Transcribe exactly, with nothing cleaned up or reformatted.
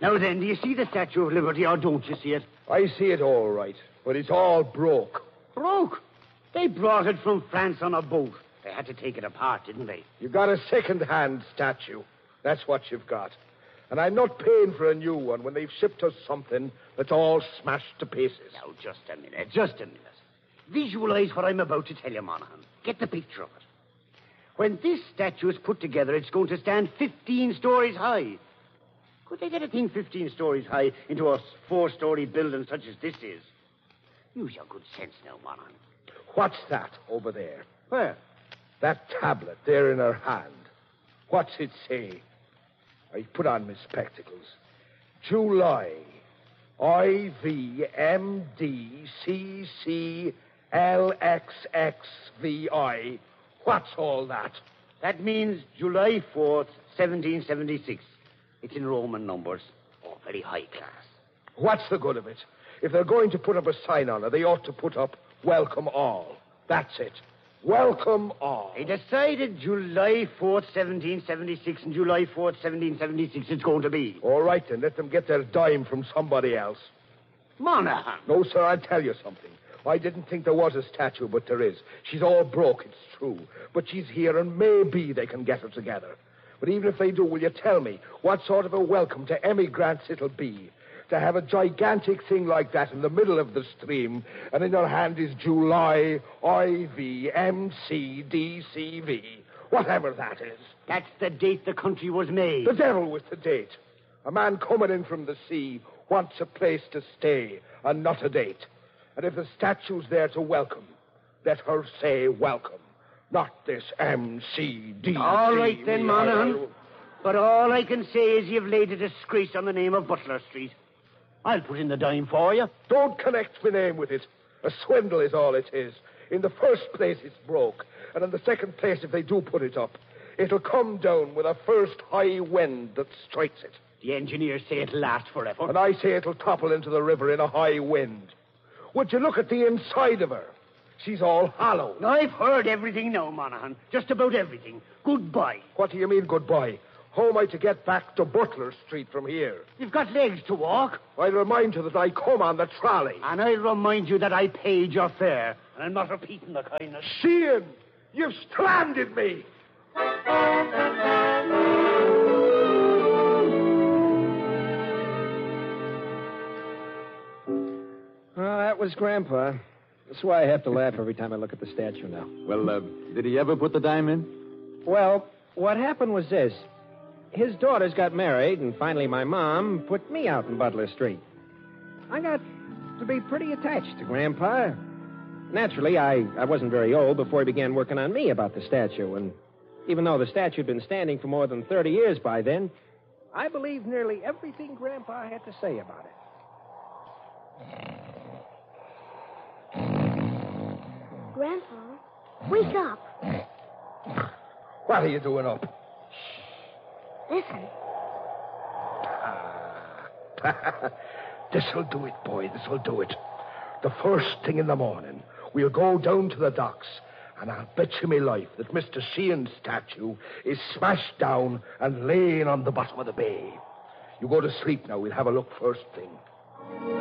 Now then, do you see the Statue of Liberty, or don't you see it? I see it all right, but it's all broke. Broke? They brought it from France on a boat. They had to take it apart, didn't they? You got a second-hand statue. That's what you've got. And I'm not paying for a new one when they've shipped us something that's all smashed to pieces. Now, just a minute, just a minute. Visualize what I'm about to tell you, Monaghan. Get the picture of it. When this statue is put together, it's going to stand fifteen stories high. Could they get a thing fifteen stories high into a four-story building such as this is? Use your good sense now, Monaghan. What's that over there? Where? That tablet there in her hand. What's it say? I put on my spectacles. July. I V M D C C L X X V I. What's all that? That means July fourth, seventeen seventy-six. It's in Roman numbers. Oh, very high class. What's the good of it? If they're going to put up a sign on it, they ought to put up Welcome All. That's it. Welcome all. They decided July fourth, seventeen seventy-six, and July fourth, seventeen seventy-six it's going to be. All right, then. Let them get their dime from somebody else. Monaghan. No, sir, I'll tell you something. I didn't think there was a statue, but there is. She's all broke, it's true. But she's here, and maybe they can get her together. But even if they do, will you tell me what sort of a welcome to emigrants it'll be? To have a gigantic thing like that in the middle of the stream, and in her hand is July I V M C D C V. Whatever that is. That's the date the country was made. The devil with the date. A man coming in from the sea wants a place to stay, and not a date. And if the statue's there to welcome, let her say welcome. Not this M C D C V. All right then, Monaghan. But all I can say is you've laid a disgrace on the name of Butler Street. I'll put in the dime for you. Don't connect my name with it. A swindle is all it is. In the first place, it's broke. And in the second place, if they do put it up, it'll come down with a first high wind that strikes it. The engineers say it'll last forever. And I say it'll topple into the river in a high wind. Would you look at the inside of her? She's all hollow. I've heard everything now, Monaghan. Just about everything. Goodbye. What do you mean, goodbye? How am I to get back to Butler Street from here? You've got legs to walk. I'll remind you that I come on the trolley. And I'll remind you that I paid your fare. And I'm not repeating the kindness. Sheehan, you've stranded me. Well, that was Grandpa. That's why I have to laugh every time I look at the statue now. Well, uh, did he ever put the dime in? Well, what happened was this. His daughters got married, and finally my mom put me out in Butler Street. I got to be pretty attached to Grandpa. Naturally, I, I wasn't very old before he began working on me about the statue, and even though the statue had been standing for more than thirty years by then, I believed nearly everything Grandpa had to say about it. Grandpa, wake up. What are you doing up? Listen. This'll do it, boy. This'll do it. The first thing in the morning, we'll go down to the docks, and I'll bet you my life that Mister Sheehan's statue is smashed down and laying on the bottom of the bay. You go to sleep now. We'll have a look first thing.